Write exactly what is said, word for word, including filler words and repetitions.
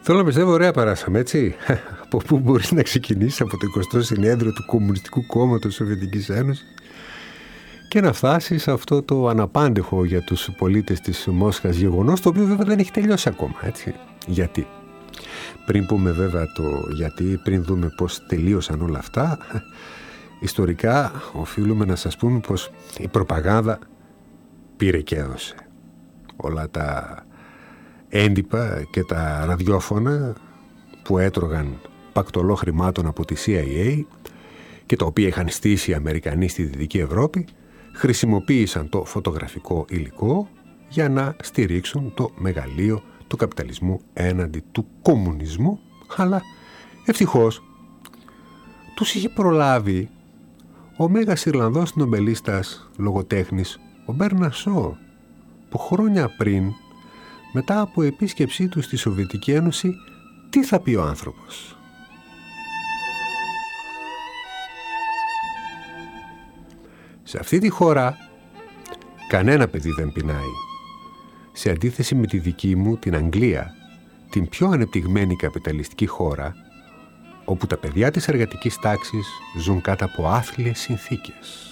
Θέλω να πιστεύω ωραία περάσαμε, έτσι. Από πού μπορείς να ξεκινήσεις, από το εικοστό συνέδριο του Κομμουνιστικού Κόμματος της Σοβιετικής Ένωσης και να φτάσεις σε αυτό το αναπάντεχο για τους πολίτες της Μόσχας γεγονός, το οποίο βέβαια δεν έχει τελειώσει ακόμα, έτσι. Γιατί? Πριν πούμε βέβαια το γιατί, πριν δούμε πώς τελείωσαν όλα αυτά, ιστορικά οφείλουμε να σας πούμε πως η προπαγάνδα πήρε και έδωσε. Όλα τα έντυπα και τα ραδιόφωνα που έτρωγαν πακτολό χρημάτων από τη σι άι έι και τα οποία είχαν στήσει οι Αμερικανοί στη Δυτική Ευρώπη, χρησιμοποίησαν το φωτογραφικό υλικό για να στηρίξουν το μεγαλείο του καπιταλισμού έναντι του κομμουνισμού, αλλά ευτυχώς τους είχε προλάβει ο μέγας Ιρλανδός νομπελίστας λογοτέχνης ο Μπέρναρντ Σόου, που χρόνια πριν, μετά από επίσκεψή του στη Σοβιετική Ένωση, τι θα πει ο άνθρωπος? Σε αυτή τη χώρα κανένα παιδί δεν πεινάει. Σε αντίθεση με τη δική μου, την Αγγλία, την πιο ανεπτυγμένη καπιταλιστική χώρα, όπου τα παιδιά της εργατικής τάξης ζουν κάτω από άθλιες συνθήκες.